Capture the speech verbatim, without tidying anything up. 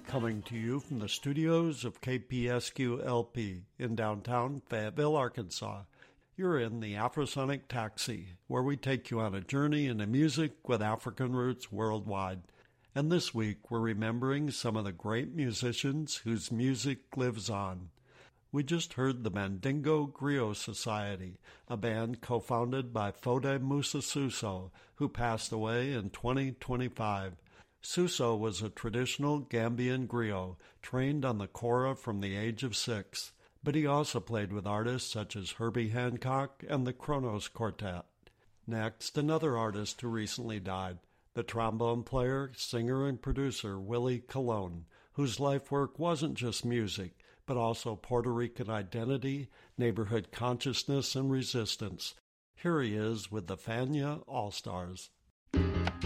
coming to you from the studios of K P S Q L P in downtown Fayetteville, Arkansas. You're in the Afrosonic Taxi, where we take you on a journey into music with African roots worldwide. And this week, we're remembering some of the great musicians whose music lives on. We just heard the Mandingo Griot Society, a band co-founded by Fode Musa Suso, who passed away in twenty twenty-five. Suso was a traditional Gambian griot, trained on the kora from the age of six, but he also played with artists such as Herbie Hancock and the Kronos Quartet. Next, another artist who recently died, the trombone player, singer, and producer Willie Colon, whose life work wasn't just music, but also Puerto Rican identity, neighborhood consciousness, and resistance. Here he is with the Fania All-Stars.